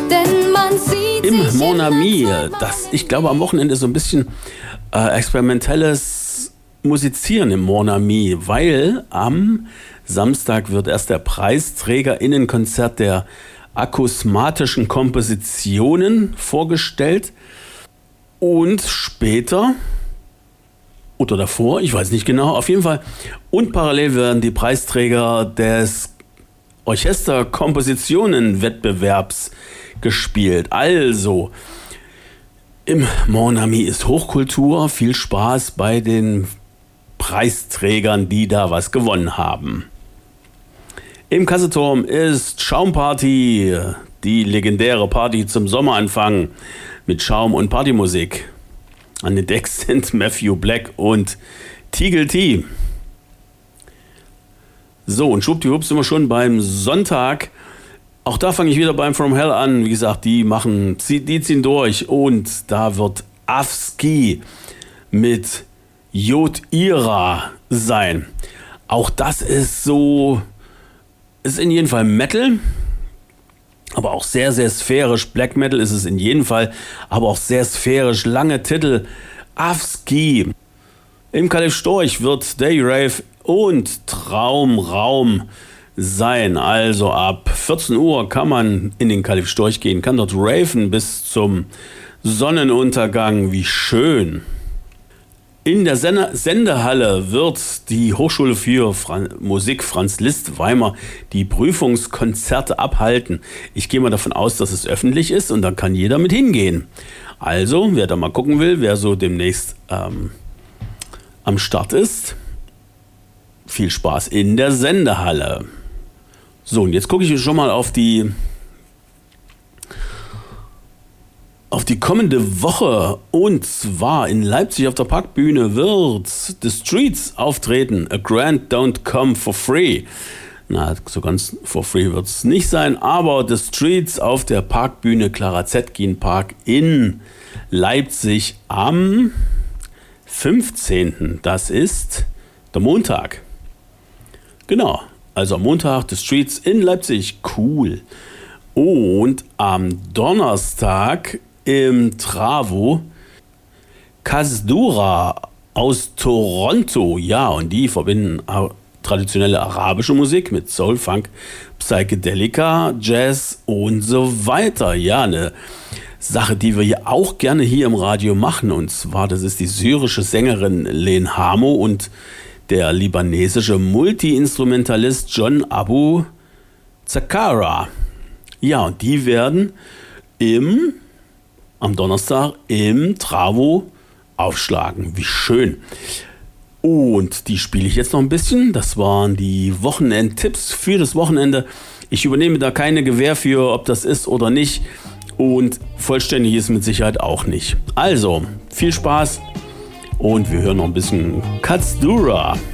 denn man sieht Im sich Mon Ami, in der das, ich glaube, am Wochenende so ein bisschen experimentelles Musizieren im Mon Ami, weil am Samstag wird erst der PreisträgerInnenkonzert der akusmatischen Kompositionen vorgestellt und später oder davor, ich weiß nicht genau, auf jeden Fall. Und parallel werden die Preisträger des Orchesterkompositionen-Wettbewerbs gespielt. Also, im Mon Ami ist Hochkultur. Viel Spaß bei den Preisträgern, die da was gewonnen haben. Im Kasseturm ist Schaumparty, die legendäre Party zum Sommeranfang mit Schaum und Partymusik. An den Decks sind Matthew Black und Teagle T. So, und schwuppdiwupp sind wir schon beim Sonntag. Auch da fange ich wieder beim From Hell an. Wie gesagt, die ziehen durch. Und da wird Afski mit Jod Ira sein. Auch das ist so, ist in jedem Fall Metal. Aber auch sehr, sehr sphärisch. Black Metal ist es in jedem Fall, aber auch sehr sphärisch. Lange Titel. Afski. Im Kalif Storch wird Day Rave und Traumraum sein. Also ab 14 Uhr kann man in den Kalif Storch gehen, kann dort raven bis zum Sonnenuntergang. Wie schön. In der Sendehalle wird die Hochschule für Musik Franz Liszt Weimar die Prüfungskonzerte abhalten. Ich gehe mal davon aus, dass es öffentlich ist und dann kann jeder mit hingehen. Also, wer da mal gucken will, wer so demnächst am Start ist, viel Spaß in der Sendehalle. So, und jetzt gucke ich schon mal auf die kommende Woche, und zwar in Leipzig auf der Parkbühne wird The Streets auftreten. A Grant Don't Come For Free. Na, so ganz for free wird es nicht sein, aber The Streets auf der Parkbühne Clara Zetkin Park in Leipzig am 15. Das ist der Montag. Genau, also am Montag The Streets in Leipzig. Cool. Und am Donnerstag im Travo Kasdura aus Toronto. Ja, und die verbinden traditionelle arabische Musik mit Soul, Funk, Psychedelika, Jazz und so weiter. Ja, eine Sache, die wir hier auch gerne hier im Radio machen. Und zwar, das ist die syrische Sängerin Len Hamo und der libanesische Multi-Instrumentalist John Abu Zakara. Ja, und die werden am Donnerstag im Travo aufschlagen. Wie schön. Und die spiele ich jetzt noch ein bisschen. Das waren die Wochenendtipps für das Wochenende. Ich übernehme da keine Gewähr für, ob das ist oder nicht. Und vollständig ist mit Sicherheit auch nicht. Also, viel Spaß und wir hören noch ein bisschen Kasdura.